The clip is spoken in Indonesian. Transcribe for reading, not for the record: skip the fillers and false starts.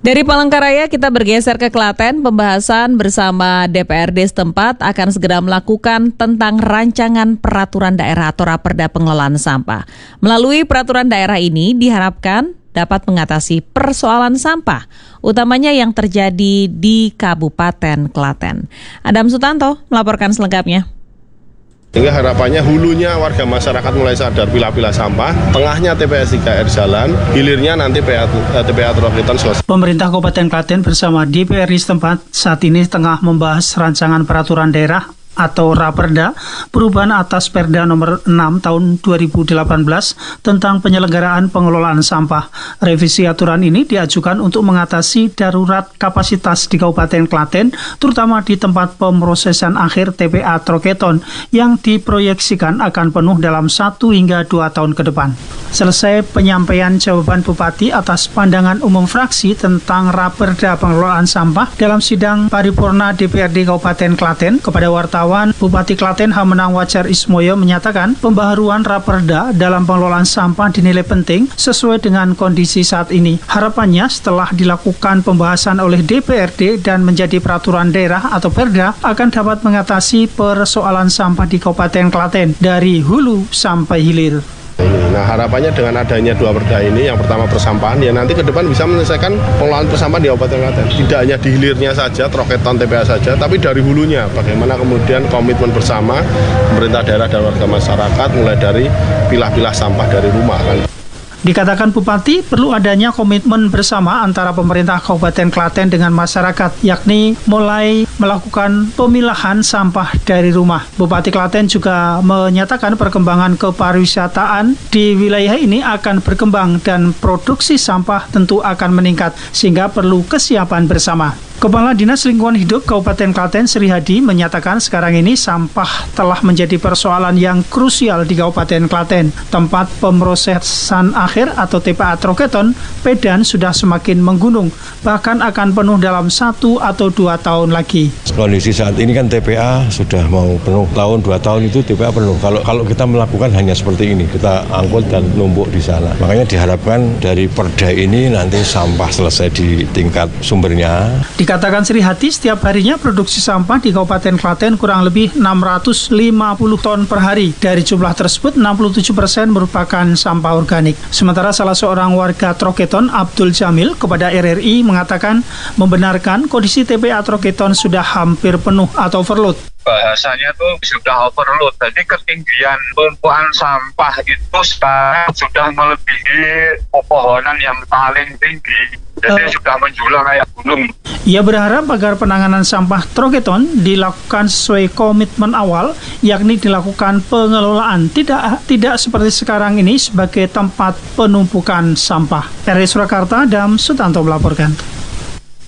Dari Palangkaraya kita bergeser ke Klaten. Pembahasan bersama DPRD setempat akan segera melakukan tentang rancangan peraturan daerah atau raperda pengelolaan sampah. Melalui peraturan daerah ini diharapkan dapat mengatasi persoalan sampah, utamanya yang terjadi di Kabupaten Klaten. Adam Sutanto melaporkan selengkapnya. Sehingga harapannya hulunya warga masyarakat mulai sadar pilah-pilah sampah, tengahnya TPS 3R jalan, hilirnya nanti TPA Troketon selesai. Pemerintah Kabupaten Klaten bersama DPRD setempat saat ini tengah membahas rancangan peraturan daerah atau Raperda perubahan atas Perda nomor 6 tahun 2018 tentang penyelenggaraan pengelolaan sampah. Revisi aturan ini diajukan untuk mengatasi darurat kapasitas di Kabupaten Klaten, terutama di tempat pemrosesan akhir TPA Troketon yang diproyeksikan akan penuh dalam 1 hingga 2 tahun ke depan. Selesai penyampaian jawaban Bupati atas pandangan umum fraksi tentang Raperda pengelolaan sampah dalam sidang paripurna DPRD Kabupaten Klaten, kepada wartawan Bupati Klaten Hamenang Wajar Ismoyo menyatakan pembaharuan Raperda dalam pengelolaan sampah dinilai penting sesuai dengan kondisi saat ini. Harapannya setelah dilakukan pembahasan oleh DPRD dan menjadi peraturan daerah atau Perda akan dapat mengatasi persoalan sampah di Kabupaten Klaten dari hulu sampai hilir. Nah, harapannya dengan adanya dua perda ini, yang pertama persampahan, ya nanti ke depan bisa menyelesaikan pengelolaan persampahan di Kabupaten Klaten. Tidak hanya di hilirnya saja, Troketon TPA saja, tapi dari hulunya. Bagaimana kemudian komitmen bersama pemerintah daerah dan warga masyarakat mulai dari pilah-pilah sampah dari rumah kan. Dikatakan Bupati, perlu adanya komitmen bersama antara pemerintah Kabupaten Klaten dengan masyarakat, yakni mulai melakukan pemilahan sampah dari rumah. Bupati Klaten juga menyatakan perkembangan kepariwisataan di wilayah ini akan berkembang dan produksi sampah tentu akan meningkat, sehingga perlu kesiapan bersama. Kepala Dinas Lingkungan Hidup Kabupaten Klaten Sri Hadi menyatakan sekarang ini sampah telah menjadi persoalan yang krusial di Kabupaten Klaten. Tempat pemrosesan akhir atau TPA Troketon, Pedan sudah semakin menggunung, bahkan akan penuh dalam 1 atau 2 tahun lagi. Kondisi saat ini kan TPA sudah mau penuh, tahun 2 tahun itu TPA penuh. Kalau kita melakukan hanya seperti ini, kita angkut dan numpuk di sana. Makanya diharapkan dari Perda ini nanti sampah selesai di tingkat sumbernya. Dikatakan Sri Hati, setiap harinya produksi sampah di Kabupaten Klaten kurang lebih 650 ton per hari. Dari jumlah tersebut, 67% merupakan sampah organik. Sementara salah seorang warga Troketon, Abdul Jamil, kepada RRI mengatakan membenarkan kondisi TPA Troketon sudah hampir penuh atau overload. Bahasanya tuh sudah overload, jadi ketinggian tumpuan sampah itu sekarang sudah melebihi pepohonan yang paling tinggi, jadi sudah menjulang kayak gunung. Ia berharap agar penanganan sampah Troketon dilakukan sesuai komitmen awal, yakni dilakukan pengelolaan, tidak seperti sekarang ini sebagai tempat penumpukan sampah. RRI Surakarta, Adam Sutanto melaporkan.